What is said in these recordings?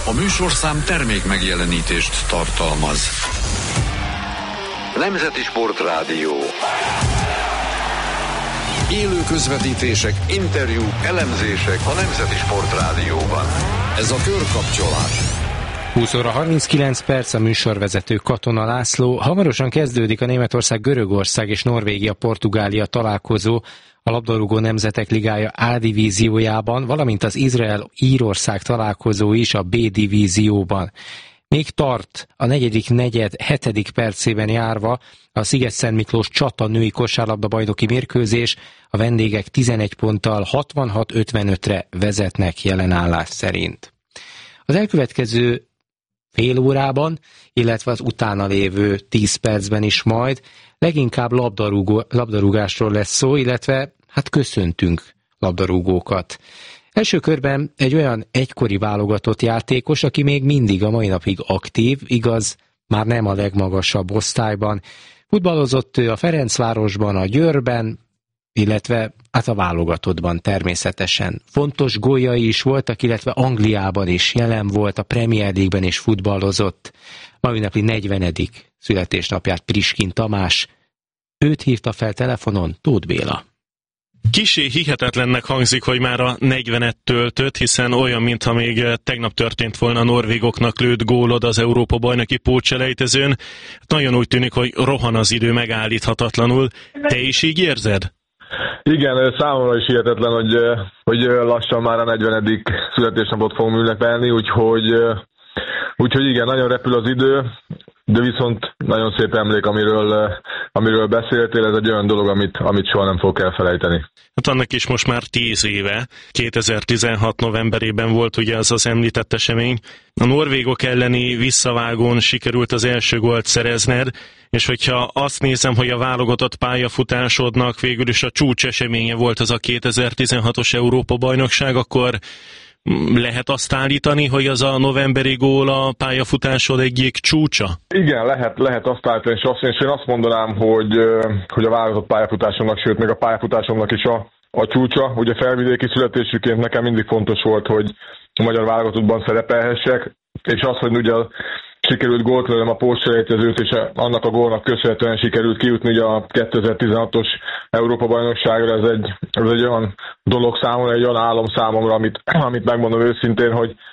A műsorszám termék megjelenítést tartalmaz. Nemzeti Sportrádió. Élő közvetítések, interjúk, elemzések a Nemzeti Sportrádióban. Ez a Körkapcsolás. 20 óra 39 perc, a műsorvezető Katona László. Hamarosan kezdődik a Németország, Görögország és Norvégia, Portugália találkozó a labdarúgó nemzetek ligája A divíziójában, valamint az Izrael-Írország találkozó is a B divízióban. Még tart a negyedik negyed 7. percében járva a Szigetszent Miklós Csata női kosárlabda bajnoki mérkőzés, a vendégek 11 ponttal 66-55-re vezetnek jelen állás szerint. Az elkövetkező fél órában, illetve az utána lévő 10 percben is majd leginkább labdarúgásról lesz szó, illetve köszöntünk labdarúgókat. Első körben egy olyan egykori válogatott játékos, aki még mindig a mai napig aktív, igaz, már nem a legmagasabb osztályban. Futballozott ő a Ferencvárosban, a Győrben, illetve a válogatottban természetesen. Fontos góljai is voltak, illetve Angliában is jelen volt, a Premier League-ben is futballozott. Ma ünnepli 40. születésnapját Priskin Tamás. Őt hívta fel telefonon Tóth Béla. Kissé hihetetlennek hangzik, hogy már a 40-et töltött, hiszen olyan, mintha még tegnap történt volna a norvégoknak lőtt gólod az Európa-bajnoki pótselejtezőn. Nagyon úgy tűnik, hogy rohan az idő megállíthatatlanul. Te is így érzed? Igen, számomra is hihetetlen, hogy lassan már a 40. születésnapot fogom ünnepelni, úgyhogy igen, nagyon repül az idő, de viszont nagyon szép emlék, amiről beszéltél, ez egy olyan dolog, amit soha nem fogok elfelejteni. Hát annak is most már 10 éve, 2016 novemberében volt ugye az említett esemény. A norvégok elleni visszavágón sikerült az első gólt szerezned, és hogyha azt nézem, hogy a válogatott pályafutásodnak végül is a csúcseseménye volt az a 2016-os Európa-bajnokság, akkor lehet azt állítani, hogy az a novemberi gól a pályafutásod egyik csúcsa? Igen, lehet azt állítani, és én azt mondanám, hogy a válogatott pályafutásomnak, sőt, még a pályafutásomnak is a csúcsa. Ugye felvidéki születésüként nekem mindig fontos volt, hogy a magyar válogatottban szerepelhessek, és az, hogy ugye sikerült gólt lőnöm a pótselejtezőt, és annak a gólnak köszönhetően sikerült kijutni ugye a 2016-os Európa-bajnokságra. Ez egy olyan dolog számomra, egy olyan álom számomra, amit megmondom őszintén,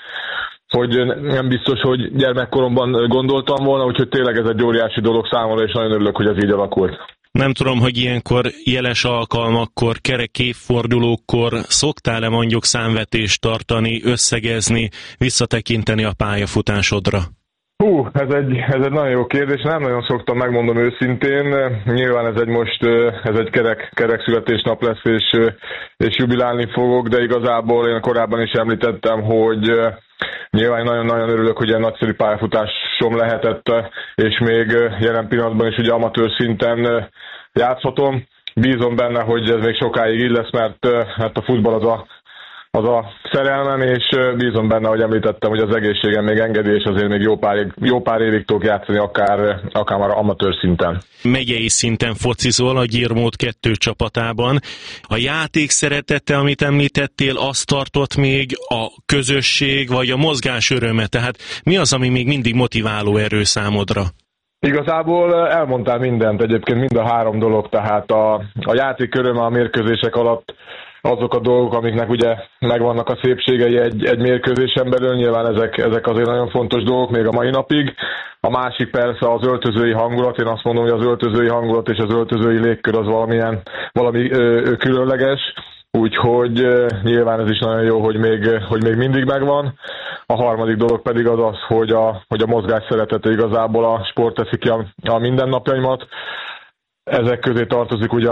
hogy nem biztos, hogy gyermekkoromban gondoltam volna, úgyhogy tényleg ez egy óriási dolog számomra, és nagyon örülök, hogy ez így alakult. Nem tudom, hogy ilyenkor jeles alkalmakkor, kerek évfordulókkor szoktál-e mondjuk számvetést tartani, összegezni, visszatekinteni a pályafutásodra? Ez egy nagyon jó kérdés, nem nagyon szoktam, megmondom őszintén. Nyilván ez egy kerek születésnap lesz, és jubilálni fogok, de igazából én korábban is említettem, hogy nyilván nagyon-nagyon örülök, hogy ilyen nagyszerű pályafutásom lehetett, és még jelen pillanatban is ugye amatőr szinten játszhatom. Bízom benne, hogy ez még sokáig így lesz, mert a futball az a szerelmem, és bízom benne, hogy említettem, hogy az egészségem még engedi, és azért még jó pár évig tudok játszani, akár már amatőr szinten. Megyei szinten focizol a Gyirmót 2 csapatában. A játék szeretete, amit említettél, azt tartott még a közösség, vagy a mozgás öröme? Tehát mi az, ami még mindig motiváló erő számodra? Igazából elmondtál mindent, egyébként mind a 3 dolog, tehát a játék öröme a mérkőzések alatt, azok a dolgok, amiknek ugye megvannak a szépségei egy mérkőzésen belül, nyilván ezek azért nagyon fontos dolgok még a mai napig. A másik persze az öltözői hangulat, én azt mondom, hogy az öltözői hangulat és az öltözői légkör az valami különleges, úgyhogy nyilván ez is nagyon jó, hogy még mindig megvan. A harmadik dolog pedig az, hogy a mozgás szeretete, igazából a sport teszi ki a mindennapjaimat. Ezek közé tartozik ugye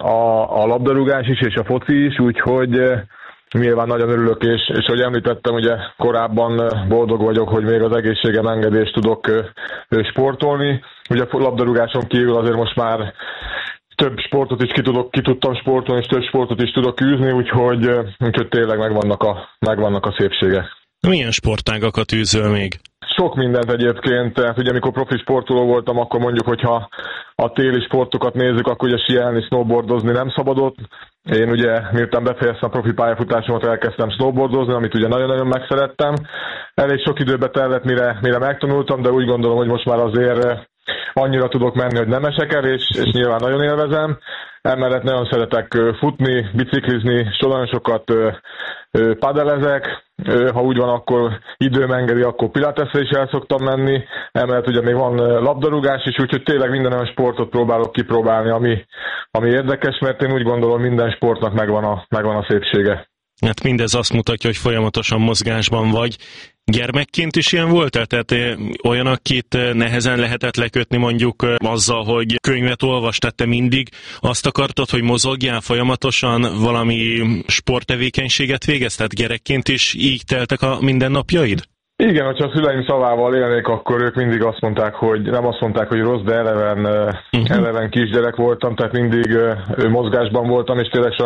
a labdarúgás is, és a foci is, úgyhogy nyilván nagyon örülök, és hogy említettem, ugye korábban boldog vagyok, hogy még az egészségem engedést tudok sportolni. Ugye a labdarúgáson kívül azért most már több sportot is ki tudtam sportolni, és több sportot is tudok űzni, úgyhogy tényleg megvannak a szépségek. Milyen sportágakat űzöl még? Sok mindent egyébként, tehát ugye amikor profi sportoló voltam, akkor mondjuk, hogyha a téli sportokat nézzük, akkor ugye síelni, snowboardozni nem szabadott. Én ugye miután befejeztem a profi pályafutásomat, elkezdtem snowboardozni, amit ugye nagyon-nagyon megszerettem. elég sok időbe tellett, mire megtanultam, de úgy gondolom, hogy most már azért annyira tudok menni, hogy nem esek el, és nyilván nagyon élvezem. Emellett nagyon szeretek futni, biciklizni, nagyon sokat padelezek, ha úgy van, akkor időm engedi, akkor pilatesre is el szoktam menni. Emellett ugye még van labdarúgás is, úgyhogy tényleg minden olyan sportot próbálok kipróbálni, ami érdekes, mert én úgy gondolom, minden sportnak megvan a szépsége. Hát mindez azt mutatja, hogy folyamatosan mozgásban vagy. Gyermekként is ilyen voltál? Tehát olyan, akit nehezen lehetett lekötni mondjuk azzal, hogy könyvet olvastál, te mindig azt akartad, hogy mozogjál folyamatosan, valami sporttevékenységet végez? Tehát gyerekként is így teltek a mindennapjaid? Igen, hogyha a szüleim szavával élnék, akkor ők mindig azt mondták, hogy nem azt mondták, hogy rossz, de eleven kisgyerek voltam, tehát mindig mozgásban voltam, és tényleg